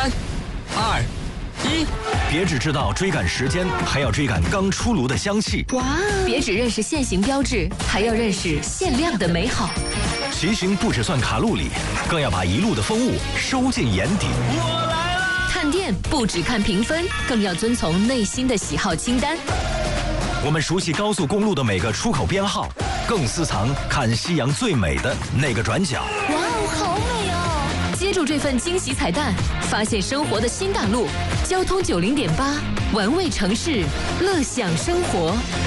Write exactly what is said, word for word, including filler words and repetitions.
三、二、一， 别只知道追赶时间，还要追赶刚出炉的香气。 哇！别只认识限行标志，还要认识限量的美好。 骑行不只算卡路里，更要把一路的风物收进眼底。 我来了！ 探店不只看评分，更要遵从内心的喜好清单。 我们熟悉高速公路的每个出口编号，更私藏看夕阳最美的那个转角。 哇哦，好美哦！接住这份惊喜彩蛋，发现生活的新大陆。交通九零点八，玩味城市，乐享生活。